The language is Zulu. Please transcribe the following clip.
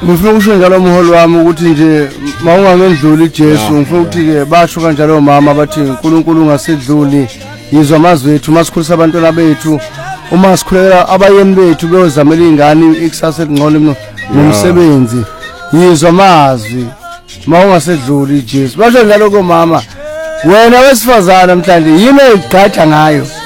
ngifuna ukusho njalo umholi wami ukuthi nje mawungangendluli iJesu ngifuna ukuthi ke basho kanjalo mama bathi uNkulunkulu ungasedluli yizwa amazwi ethu masikhulisa abantwana bethu uma sikhulela abayeni bethu beyozamela izingane ikusasa elingcono nomsebenzi yizwa amazwi mawungasedluli iJesu basho njalo ko mama wena wesifazana namhlanje yini egatsha ngayo